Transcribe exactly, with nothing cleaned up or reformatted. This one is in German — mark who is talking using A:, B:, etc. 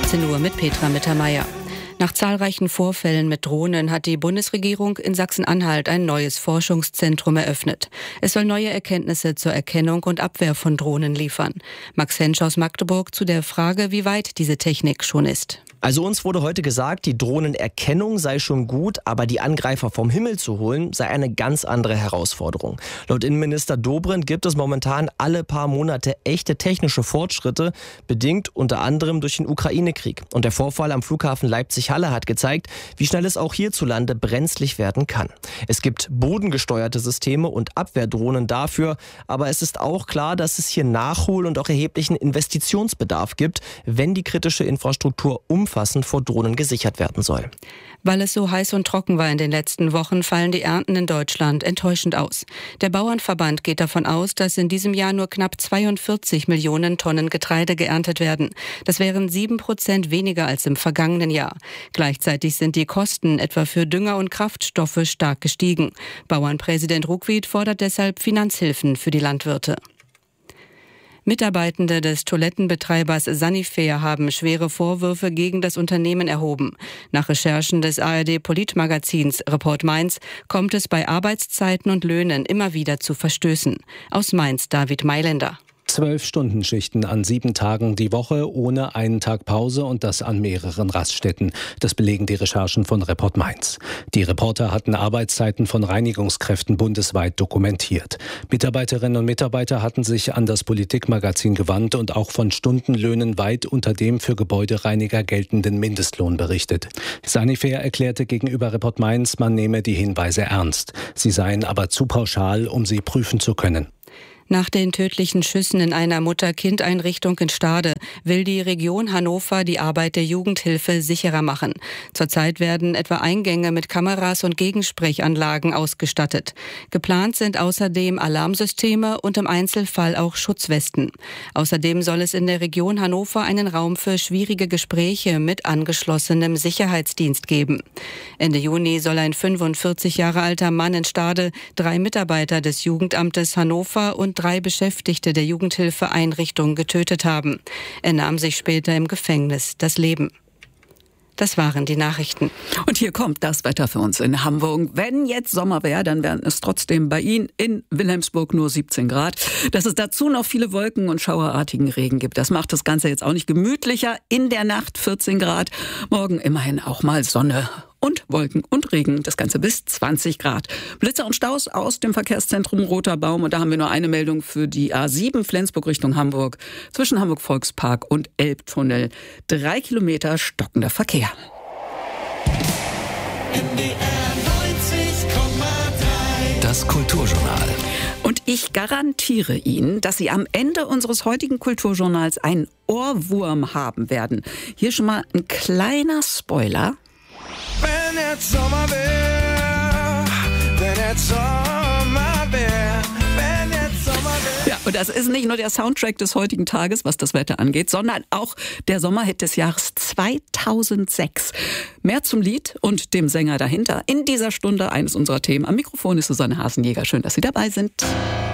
A: siebzehn Uhr mit Petra Mittermeier. Nach zahlreichen Vorfällen mit Drohnen hat die Bundesregierung in Sachsen-Anhalt ein neues Forschungszentrum eröffnet. Es soll neue Erkenntnisse zur Erkennung und Abwehr von Drohnen liefern. Max Hensch aus Magdeburg zu der Frage, wie weit diese Technik schon ist.
B: Also uns wurde heute gesagt, die Drohnenerkennung sei schon gut, aber die Angreifer vom Himmel zu holen, sei eine ganz andere Herausforderung. Laut Innenminister Dobrindt gibt es momentan alle paar Monate echte technische Fortschritte, bedingt unter anderem durch den Ukraine-Krieg. Und der Vorfall am Flughafen Leipzig-Halle hat gezeigt, wie schnell es auch hierzulande brenzlig werden kann. Es gibt bodengesteuerte Systeme und Abwehrdrohnen dafür, aber es ist auch klar, dass es hier Nachhol- und auch erheblichen Investitionsbedarf gibt, wenn die kritische Infrastruktur umfassend vor Drohnen gesichert werden soll.
A: Weil es so heiß und trocken war in den letzten Wochen, fallen die Ernten in Deutschland enttäuschend aus. Der Bauernverband geht davon aus, dass in diesem Jahr nur knapp zweiundvierzig Millionen Tonnen Getreide geerntet werden. Das wären sieben Prozent weniger als im vergangenen Jahr. Gleichzeitig sind die Kosten etwa für Dünger und Kraftstoffe stark gestiegen. Bauernpräsident Ruckwied fordert deshalb Finanzhilfen für die Landwirte. Mitarbeitende des Toilettenbetreibers Sanifair haben schwere Vorwürfe gegen das Unternehmen erhoben. Nach Recherchen des A R D-Politmagazins Report Mainz kommt es bei Arbeitszeiten und Löhnen immer wieder zu Verstößen. Aus Mainz David Mailänder.
C: Zwölf Stundenschichten an sieben Tagen die Woche, ohne einen Tag Pause und das an mehreren Raststätten. Das belegen die Recherchen von Report Mainz. Die Reporter hatten Arbeitszeiten von Reinigungskräften bundesweit dokumentiert. Mitarbeiterinnen und Mitarbeiter hatten sich an das Politikmagazin gewandt und auch von Stundenlöhnen weit unter dem für Gebäudereiniger geltenden Mindestlohn berichtet. Sanifair erklärte gegenüber Report Mainz, man nehme die Hinweise ernst. Sie seien aber zu pauschal, um sie prüfen zu können.
A: Nach den tödlichen Schüssen in einer Mutter-Kind-Einrichtung in Stade will die Region Hannover die Arbeit der Jugendhilfe sicherer machen. Zurzeit werden etwa Eingänge mit Kameras und Gegensprechanlagen ausgestattet. Geplant sind außerdem Alarmsysteme und im Einzelfall auch Schutzwesten. Außerdem soll es in der Region Hannover einen Raum für schwierige Gespräche mit angeschlossenem Sicherheitsdienst geben. Ende Juni soll ein fünfundvierzig Jahre alter Mann in Stade drei Mitarbeiter des Jugendamtes Hannover und drei Beschäftigte der Jugendhilfeeinrichtung getötet haben. Er nahm sich später im Gefängnis das Leben. Das waren die Nachrichten.
D: Und hier kommt das Wetter für uns in Hamburg. Wenn jetzt Sommer wäre, dann wären es trotzdem bei Ihnen in Wilhelmsburg nur siebzehn Grad. Dass es dazu noch viele Wolken und schauerartigen Regen gibt, das macht das Ganze jetzt auch nicht gemütlicher. In der Nacht vierzehn Grad, morgen immerhin auch mal Sonne. Und Wolken und Regen, das Ganze bis zwanzig Grad. Blitzer und Staus aus dem Verkehrszentrum Roter Baum. Und da haben wir nur eine Meldung für die A sieben Flensburg Richtung Hamburg. Zwischen Hamburg Volkspark und Elbtunnel. Drei Kilometer stockender Verkehr.
E: Das Kulturjournal.
D: Und ich garantiere Ihnen, dass Sie am Ende unseres heutigen Kulturjournals einen Ohrwurm haben werden. Hier schon mal ein kleiner Spoiler.
F: Wenn jetzt Sommer wär, wenn jetzt Sommer wär, wenn jetzt Sommer wär.
D: Ja, und das ist nicht nur der Soundtrack des heutigen Tages, was das Wetter angeht, sondern auch der Sommerhit des Jahres zweitausendsechs. Mehr zum Lied und dem Sänger dahinter in dieser Stunde, eines unserer Themen. Am Mikrofon ist Susanne Hasenjäger. Schön, dass Sie dabei sind.